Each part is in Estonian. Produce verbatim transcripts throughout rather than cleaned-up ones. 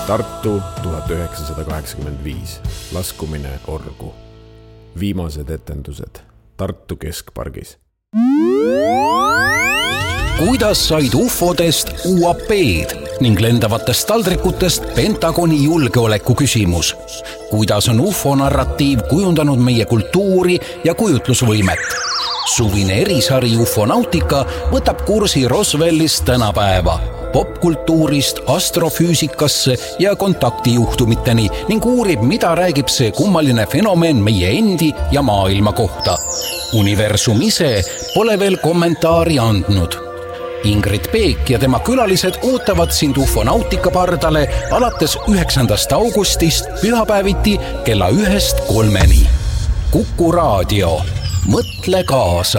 Tartu tuhat üheksasada kaheksakümmend viis. Laskumine orgu. Viimased etendused Tartu keskpargis. Kuidas said ufodest U A P-d ning lendavatest taldrikutest Pentagoni julgeoleku küsimus? Kuidas on ufo-narratiiv kujundanud meie kultuuri ja kujutlusvõimet? Suvine erisari Ufonautika võtab kursi Roswellist tänapäeva, popkultuurist astrofüüsikasse ja kontaktijuhtumiteni ning uurib, mida räägib see kummaline fenomen meie endi ja maailma kohta. Universum ise pole veel kommentaari andnud. Ingrid Peek ja tema külalised ootavad sind Ufonautika pardale alates üheksandast augustist pühapäeviti kella ühest kolmeni. Kuku raadio. Mõtle kaasa.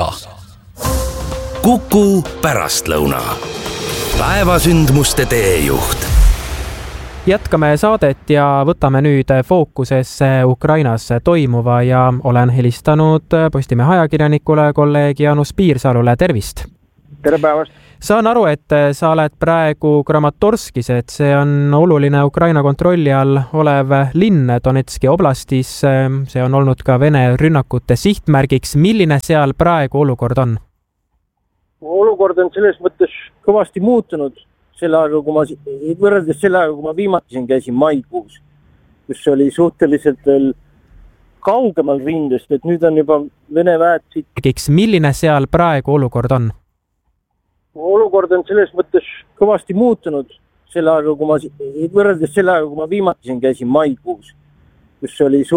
Kuku pärastlõuna. Päevasündmuste teejuht. Jätkame saadet ja võtame nüüd fookusesse Ukrainas toimuva ja olen helistanud Postimehe ajakirjanikule kolleeg Jaanus Piirsalule. Tervist! Tere päevast! Saan aru, et sa oled praegu Kramatorskis, et see on oluline Ukraina kontrolli all olev linn Donetski oblastis. See on olnud ka Vene rünnakute sihtmärgiks. Milline seal praegu olukord on? Olukord on selles mõttes kõvasti muutunud selle aega, kui ma, võrreldes selle aega, kui ma viimati siin käisin maikuus, kus oli suhteliselt veel kaugemal rindest, et nüüd on juba Vene väed siit. Milline seal praegu olukord on? Olukord on selles mõttes kõvasti muutunud selle aega, kui ma, võrreldes selle aega, kui ma viimati siin käisin maikuus, kus oli